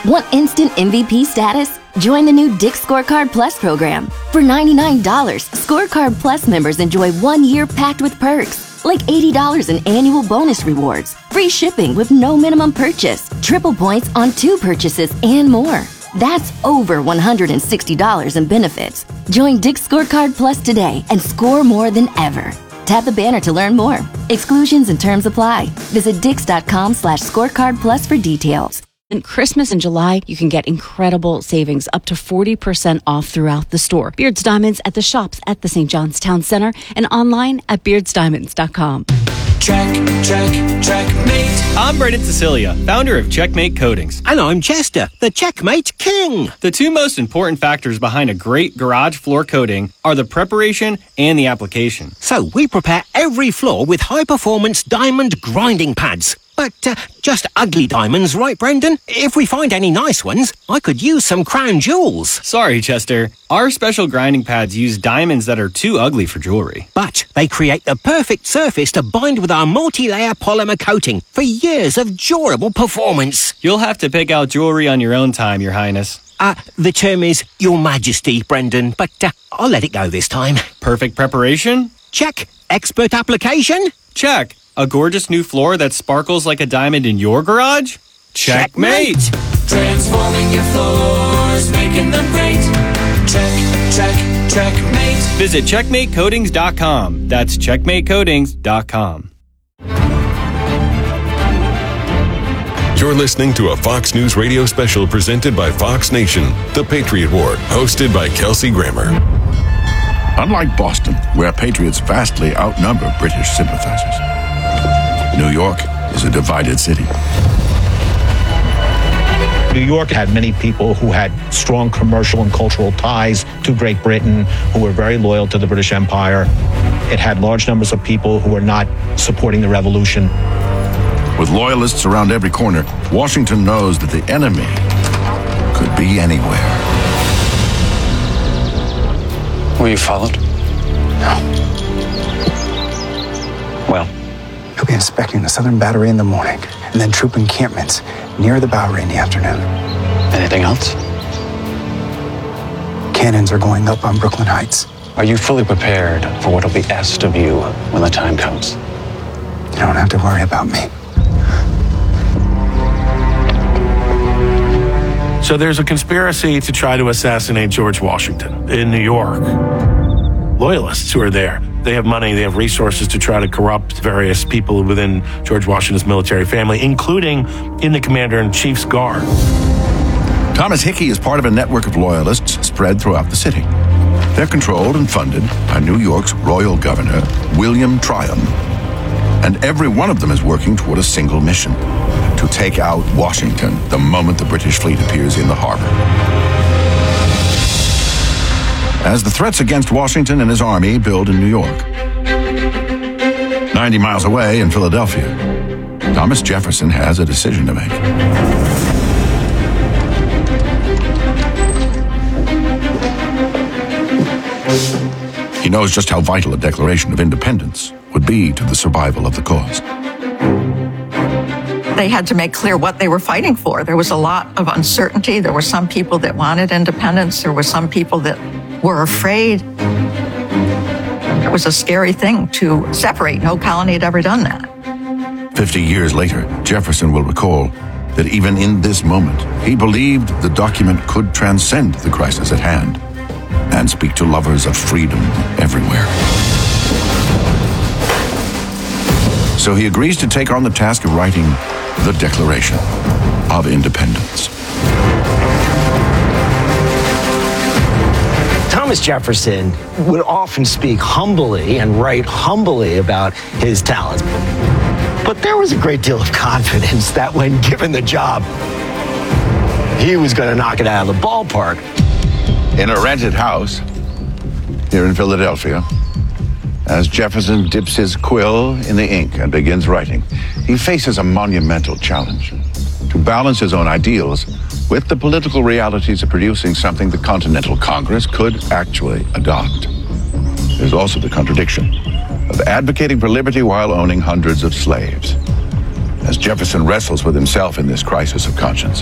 Want instant MVP status? Join the new Dick's Scorecard Plus program. For $99, Scorecard Plus members enjoy 1 year packed with perks, like $80 in annual bonus rewards, free shipping with no minimum purchase, triple points on 2 purchases, and more. That's over $160 in benefits. Join Dick's Scorecard Plus today and score more than ever. Tap the banner to learn more. Exclusions and terms apply. Visit dix.com/scorecardplus for details. In Christmas in July, you can get incredible savings, up to 40% off throughout the store. Beards Diamonds at the shops at the St. John's Town Center and online at beardsdiamonds.com. Checkmate. I'm Brendan Cecilia, founder of Checkmate Coatings. And I'm Chester, the Checkmate King. The 2 most important factors behind a great garage floor coating are the preparation and the application. So we prepare every floor with high-performance diamond grinding pads. But just ugly diamonds, right, Brendan? If we find any nice ones, I could use some crown jewels. Sorry, Chester. Our special grinding pads use diamonds that are too ugly for jewelry. But they create the perfect surface to bind with our multi-layer polymer coating for years of durable performance. You'll have to pick out jewelry on your own time, Your Highness. The term is Your Majesty, Brendan, but I'll let it go this time. Perfect preparation? Check. Expert application? Check. A gorgeous new floor that sparkles like a diamond in your garage? Checkmate! Transforming your floors, making them great. Checkmate. Visit checkmatecoatings.com. That's checkmatecoatings.com. You're listening to a Fox News radio special presented by Fox Nation, The Patriot War, hosted by Kelsey Grammer. Unlike Boston, where Patriots vastly outnumber British sympathizers, New York is a divided city. New York had many people who had strong commercial and cultural ties to Great Britain, who were very loyal to the British Empire. It had large numbers of people who were not supporting the revolution. With loyalists around every corner, Washington knows that the enemy could be anywhere. Were you followed? No. Well? He'll be inspecting the southern battery in the morning, and then troop encampments near the Bowery in the afternoon. Anything else? Cannons are going up on Brooklyn Heights. Are you fully prepared for what will be asked of you when the time comes? You don't have to worry about me. So there's a conspiracy to try to assassinate George Washington in New York. Loyalists who are there. They have money, they have resources to try to corrupt various people within George Washington's military family, including in the Commander-in-Chief's guard. Thomas Hickey is part of a network of loyalists spread throughout the city. They're controlled and funded by New York's royal governor, William Tryon. And every one of them is working toward a single mission: to take out Washington the moment the British fleet appears in the harbor. As the threats against Washington and his army build in New York, 90 miles away in Philadelphia, Thomas Jefferson has a decision to make. He knows just how vital a Declaration of Independence would be to the survival of the cause. They had to make clear what they were fighting for. There was a lot of uncertainty. There were some people that wanted independence. There were some people that were afraid. It was a scary thing to separate. No colony had ever done that. 50 years later, Jefferson will recall that even in this moment, he believed the document could transcend the crisis at hand and speak to lovers of freedom everywhere. So he agrees to take on the task of writing the Declaration of Independence. Thomas Jefferson would often speak humbly and write humbly about his talents. But there was a great deal of confidence that when given the job, he was going to knock it out of the ballpark. In a rented house here in Philadelphia, as Jefferson dips his quill in the ink and begins writing, he faces a monumental challenge: to balance his own ideals with the political realities of producing something the Continental Congress could actually adopt. There's also the contradiction of advocating for liberty while owning hundreds of slaves. As Jefferson wrestles with himself in this crisis of conscience,